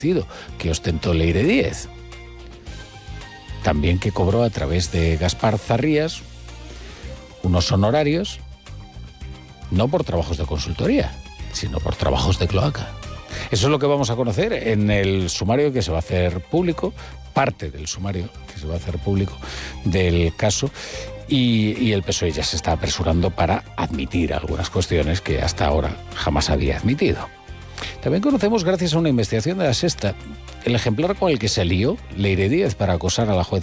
que ostentó Leire Díez. También que cobró a través de Gaspar Zarrías unos honorarios, no por trabajos de consultoría, sino por trabajos de cloaca. Eso es lo que vamos a conocer en el sumario que se va a hacer público, parte del sumario que se va a hacer público del caso, y el PSOE ya se está apresurando para admitir algunas cuestiones que hasta ahora jamás había admitido. También conocemos, gracias a una investigación de La Sexta, el ejemplar con el que se lió Leire Díez para acosar a la juez